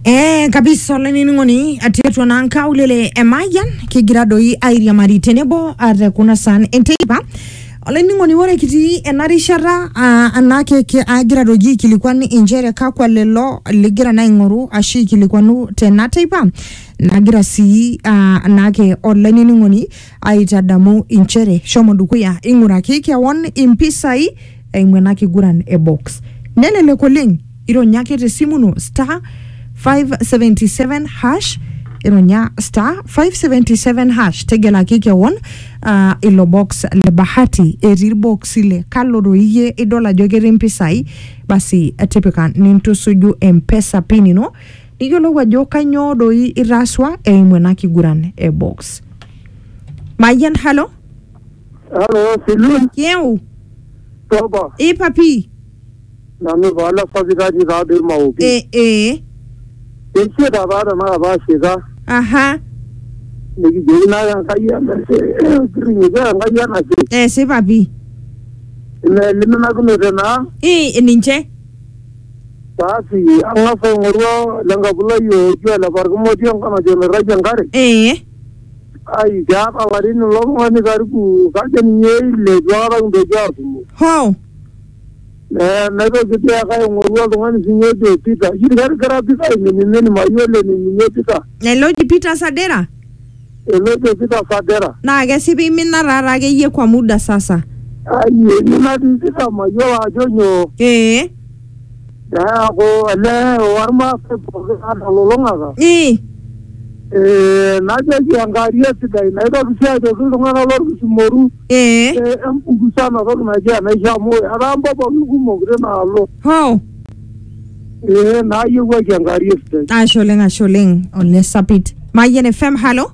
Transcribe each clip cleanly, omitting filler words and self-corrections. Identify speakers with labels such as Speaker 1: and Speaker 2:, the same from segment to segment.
Speaker 1: Kabisa oleni ngoni atietwa na nkaulele emayan kigira doi airia mari tenebo ate kuna san enteipa oleni ngoni wore kiti enarishara anake ke agira doji kilikwani injere kakwa lelo ligira na ingoru ashi kilikwanu tenateipa nagira si anake oleni ngoni aitadamu injere shomo dukuya inguraki kewon impisai imwenaki guran e box nelele koleng ironyake te simuno star 577 hash ironya star 577 hash tegela kike won ilo box le bahati eri box ile kaloro iye idola jogere mpisai basi atipika nintu suju mpesa pinino nigolo wajo kanyodo iraswa imwena kiguran e box Mayan hello
Speaker 2: Silun
Speaker 1: yeu
Speaker 2: Toba
Speaker 1: papi
Speaker 2: nami wala fazikaji radir mauki Enche da bada na ba shiga
Speaker 1: aha
Speaker 2: nigi jina ya kaya merse kringa ngaya na se
Speaker 1: se papi
Speaker 2: le limna kuno tena
Speaker 1: ninche
Speaker 2: basi anga fa ngoro langa bula yo jala bargumo tion kama jona raja ngare ai jaba warin lo ngani garku kaje ni le jara ndo jabu
Speaker 1: ho
Speaker 2: na ko kitia ka ngoro lo ngani sinyejo pita yiri gara pita ni mayole ni pita
Speaker 1: Eloji Peter Sadera
Speaker 2: Eloji Peter Sadera
Speaker 1: na gesibi minna rara ge ye kwa muda sasa
Speaker 2: ai ni na pita mayola jonyo ya ko le warma se programa lolonga na je angaria sidai na ndo kisha do ngana lor kumoru kusana ro na je na jamu aramba ba ngumo grena lo
Speaker 1: ho
Speaker 2: na yuwa angaria sidai
Speaker 1: asholeng on sapit Mayan FM hello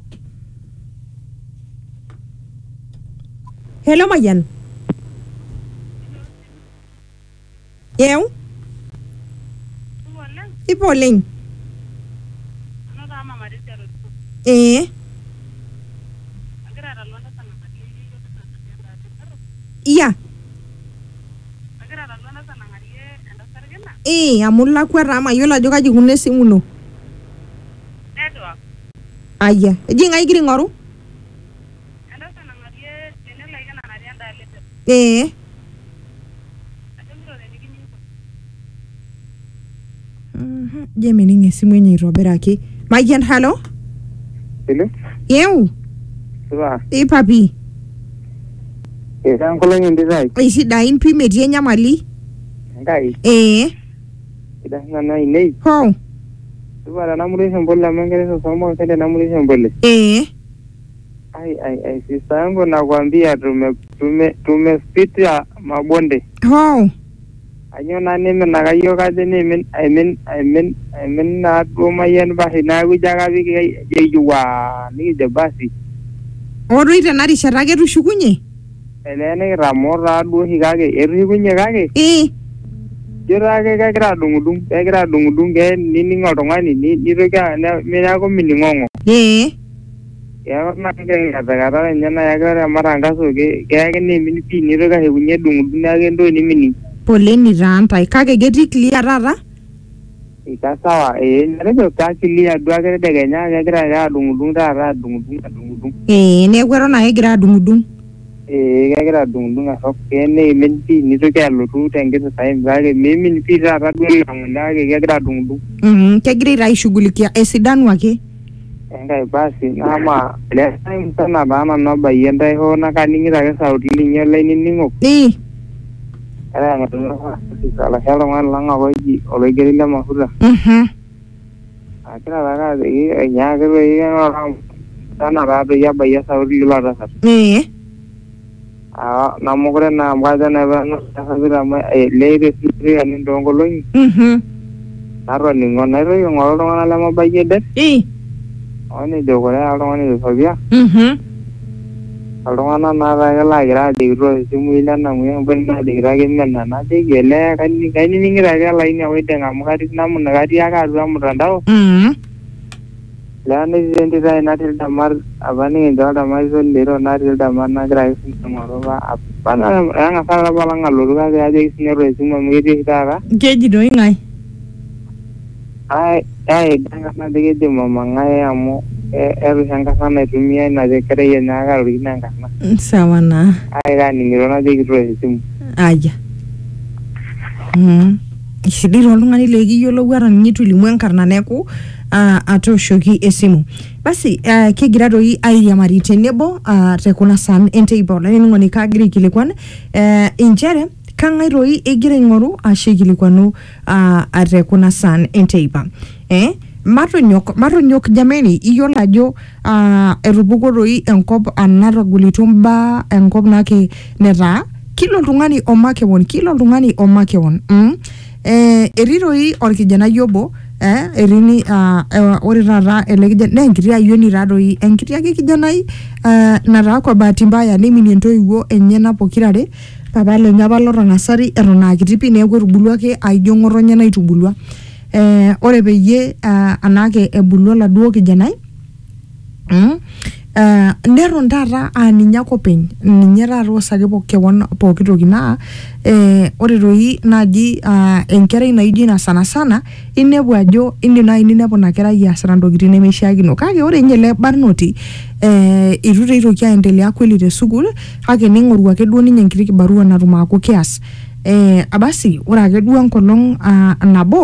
Speaker 1: Mayan yeu Ipoling Iya amulla kwera mayola joka jikune simuno
Speaker 3: network
Speaker 1: aya jinga igiri ngoru
Speaker 3: enda sana ngarie tenela igana ngarie ndalete
Speaker 1: Jemi ninge simu yenye irobiraki Mayan hello
Speaker 2: Hello
Speaker 1: yeu
Speaker 2: Sawa
Speaker 1: papi
Speaker 2: ngolongi ndizai
Speaker 1: isi dain pi metie nyamali
Speaker 2: ngai ida na nei
Speaker 1: ho
Speaker 2: Sawa na mulisha mbola mengere somo kende na mulisha mbole ai sisa yangu nakwambia tumepitia mabonde
Speaker 1: ho
Speaker 2: anyona nime nagayo kaje nime I mean na Mayan bahi na wijaga bigi jejuwa ni jabasi
Speaker 1: oru ite narishara ke tushukunye
Speaker 2: elene ramora du higage erigunye gage jirage kagira dungudung ge nini ngotongani ni roga mena ko miningongo ya na ke gata nyana ya gara maranga so ge ni mini pi ni roga hegunye dungudung age ndo ni mini
Speaker 1: poleni ranta kage geti clear rara
Speaker 2: ika sawa nere ka clear du age de genya ya gara ya dungudung rara dungudung
Speaker 1: ne gwero na egira dungudung
Speaker 2: kagira dungudung asok kene menti ni to kalo tu tenge time gage mimi ni pira radu ngana kagira dungudung
Speaker 1: kagira rai shughulikia esidan wake
Speaker 2: engai basi nama le time sana bana no bayenda ho na kaningira ke sauti ninyo laini ningo ara ngato kala helo ngan langa waji olegeri la mahura akira laga nya ke ngora sana rado ya baya sauti la rasa namukure na mwaza na bana sabira ma leire siri ani ndongoloi naro ningo naro ngoro ngana la mabaye de oni dogore alo ni fobia alongana na la gira de ro simuila na mu benna de gira gemna na de gele kani ningira ga la ina wede ngamukari namuna gari aga ru amurandao Lani zindi zai natil damar abani njo damar zo lero natil damar na gira isi ngoroba apana yang asal balanga luru ga aja isi nyoro isi mamiri hitara
Speaker 1: keji doi ngai
Speaker 2: Danga dege mama ngai amu erusanga sana itumia na zekere yenyaga rina ngana.
Speaker 1: Sawa na.
Speaker 2: Ga ningirona dege tuwe simu.
Speaker 1: Aya. Isidiro oltung'ani lekiyiolou ata ninye tulimu enkarna neeku atooshoki esimu. Basi kigira doi airiamari tenebo tekuna san enteipa olainining'oni kagira aikilikuan inchere kang'ae doi egira aing'oru ashu aikilikuanu tekuna san enteipa. Matonyok jameni iyiolo ajo etupukuo doi enkop natagolito mbaa enkop nake netaa kila oltung'ani omakewon etii doi orkijanai obo erini ore taata ele kijanai naa enkiti ayioni taadoi enkiti ake kijanai nataa kwa bahati mbaya niminie ntoiwuo enyenak pokirare papa lenye apa lotang'asari eton aa kiti pii neeku etubulua ake aijo ng'otonye naitubulua ore peyie anake ebulu oladuo kijanai neton taata ninye ake openy ninye taata osake kewon pooki toki naa ore doi naaji enkerai naijo ina sana inepu ajo indim naaji ninepu ina kerai easita ntokitin nemeishiakino kake ore ninye ele barnoti itu taa itoki aendelea kweli te sukuul kake ning'oru ake duo ninye enkiti kibarua natum aaku keas abasi ore ake duo enkolong nabo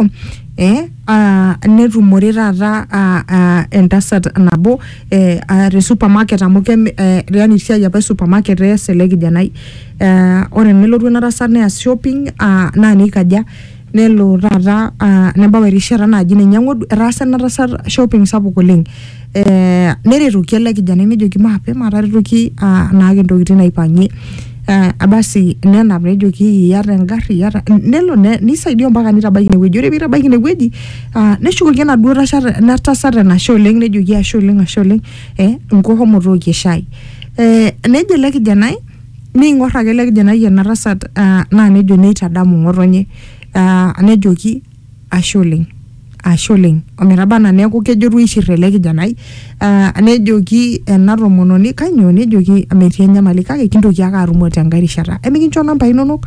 Speaker 1: netumore taata entasat nabo te supermarket amu yani siai apa supermarket ees ele kijanai ore nelotu ena tasat neas shopping naa nikaja nelo taata nebau erishata naaji ninyiang'u etaasa ena tasat shopping sapuk oleng neretoki ele kijanai nejoki maape mataretoki naake ntokitin naipang'ie abasi nenap nejoki iyata engarri iyata nelo nisaidia mpaka nitabaiki inewueji ore piitabaiki inewueji neshukoki enaduo tasat enashe oleng nejoki ashe oleng nko homo tookie shai nejo ele kijanai niing'orr ake ele kijanai ena tasat naa nejo neitadamu ng'otonye nejoki ashe oleng ometabana neeku kejo duo aishirr ele kijanai nejoki ena tomononi kanyoo nejoki metii enyamali kake kintoki ake atumo tenkae rishata emikincho nambai inonok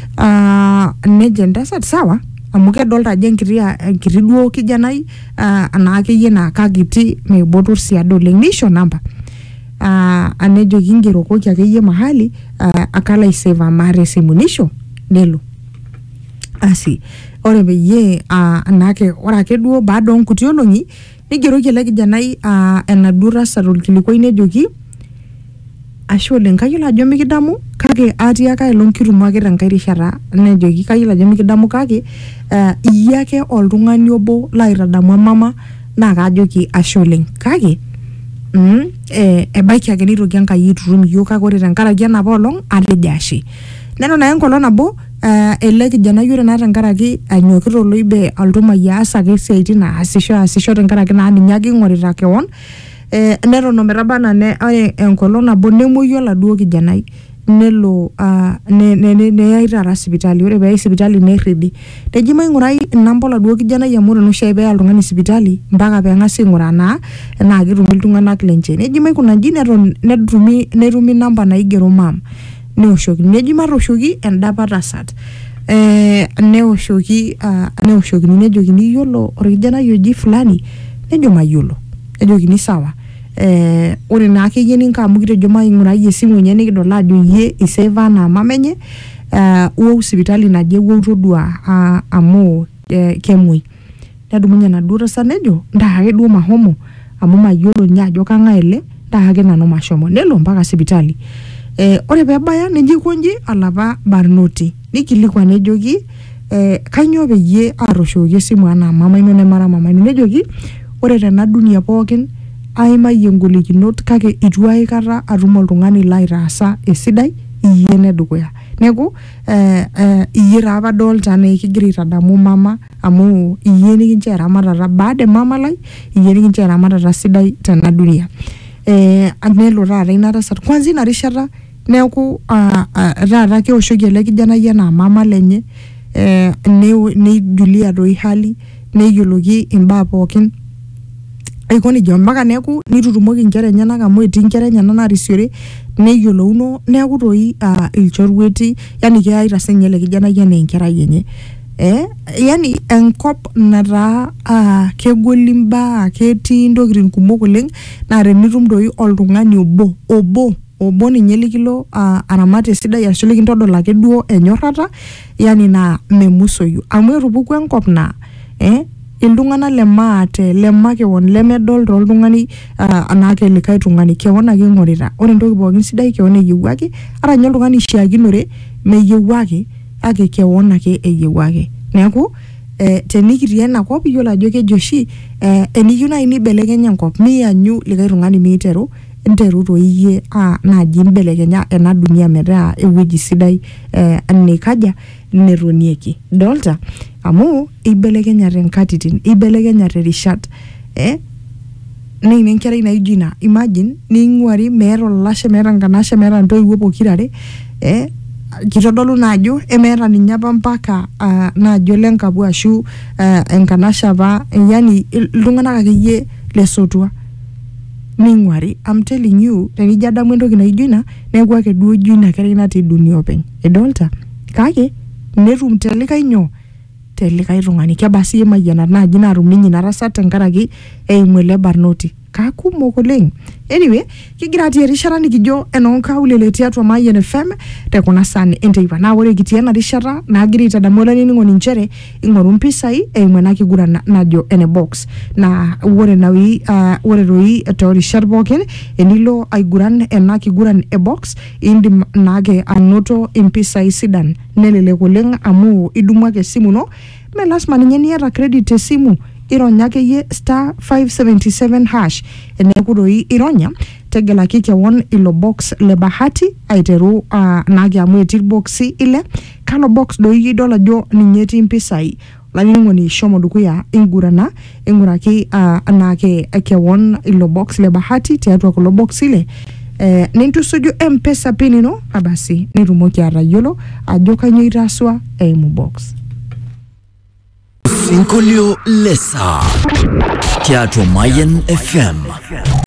Speaker 1: nejo entasat sawa amu kedolta ajo enkiti duo kijanai naa akeyie naa kakiti meibotor siado oleng nisho namba nejoki ingerokoki akeyie mahali akala iseva maata esimu nisho nelo asi ore peyie anake ore ake duo baada onkuti olong'i nigeroki ele kijanai enaduo tasat orkilikuai nejoki ashe oleng kayiolo ajo mikidamu kake atii ake aelong kitumo ake tenkae rishata nejoki kayiolo ajo mikidamu kake iyie ake oltung'ani obo laitadamu mama naa kaajoki ashe oleng kake ebaiki ake nitoki Enkai aitutum iyiok kake ore tenkaraki enapa olong atejo ashe neton ake enkolong nabo ele kijanai ore naa tenkaraki anyokita oloibe altumai aas ake siaitin aasisho tenkaraki naa ninye ake ing'orita kewon neton ometabana ore enkolong nabo nemuoyu oladuo kijanai nelo neyai taata sipitali ore peeyai sipitali nerribi neji maing'urai namba oladuo kijanai amu ore noshi peeya oltung'ani sipitali mpaka peeng'asi aing'uraa naa ketumi iltung'anak lenche neji maikuna nji netumi namba naigero mam neoshokini neji matooshoki endapa tasat neoshokini nejokini iyiolo orkijanai oji fulani nejo mayiolo nejokini sawa ore naa akeyie ninko amu kitejo maing'urai esimu enye nikidol ajo iyie iseva naa mama enye wou sipitali naje wou todua amu kemuoi nedumunye enaduo tasat nejo ntaa ake duo mahomo amu mayiolo ninye ajo kang'ae ele ntaa ake nanu mashomo nelo mpaka sipitali ore peebaya neji konji alapa barnoti nikilikuan nejoki kanyoo peyie aatoshoki esimu anaa mama ino nemara mama ino nejoki ore tena dunia pookin aimayie ngolikinot kake itu aikata atum oltung'ani laitaasa esidai iyie nedukuya neeku iyie taa apa adolta naa kigira aitadamu mama amu iyie nikincho eramatata baada mama lai iyie nikincho eramatata sidai tena dunia nelo taata ina tasat kwanza ina rishata neeku taata keoshoki ele kijanai enaa mama lenye neijulia doi hali neyioloki imbaa pookin aiko nejia mpaka neeku nitutumoki inkera enyenak amu etii inkera enyenak narisiore neyiolouno neeku toi ilchorueti yani keyaita sinye ele kijanai enaa enkerai enye Yani enkop nara kegoli mbaa ketii ntokitin kumok oleng na renitum doi oltung'ani obo ninye likilo aramat esidai ashu likintodol ake duo enyorrata yani na memusoyu amu erupuku enkop na iltung'ana lemaate lemakewon lemedol toltung'ani anake likai tung'ani kewon ake ng'orita ore entoki pookin sidai kewon eyiewaki ara nye oltung'ani shiakinore meyiewaki ake kewon ake eyiewaki neeku tenikitii enakop iyiolo ajo kejo oshi eniyieu nai nibelekenya enkop mianyu likai tung'ani meiteru enteru toyie naaji mbelekenya ena dunia metaa ewueji sidai nikaja netonieki dolta amu ibelekenyate nkatitin ibelekenyate rishat nene nkerai naijo ina imagine ning'uari meeta olashe meeta nkanashe meeta ntoiwuo pokirare kitodolu naajo emeeta ninye apa mpaka naajo lenkapu ashu enkanashe apa yani iltung'anak akeyie lesotua ning'uari I'm telling you tenijo adamu entoki naijo ina neeku ake duo ijo ina kerai natii dunia openy edolta kake netum telikai tung'ani kebasi emayianat naaji natum ninye narasa tenkaraki eimu ele barnoti kakumok oleng anyway kigira atii erishata nikijo enonkaulele tiatua Mayian FM tekuna sani enteipa na ore kitii ena rishata nagira aitadamu olaining'oni nchere ing'oru mpisai eimu ena kiguran najo ene box na ore doi toorishat pookin enilo aiguran ena kiguran e box indim naake anoto impisai sidan nelelek oleng amu idumu ake esimu no me lasima ninye niata credit esimu ironya akeyie *577# eneeku doi ironya tegelaki kewon ilo box le bahati aiteru naake amu etii boxi ile kalo box doi idol ajo ninye etii mpisai laining'oni shomo dukuya ing'uraki naake kewon ilo box le bahati tiatua kulo box ile nintusuju M-Pesa pin ino abasi nitumoki atayiolo ajo kanyo itaswa eimu box
Speaker 4: Sinkolio Lesa Teatro Mayian FM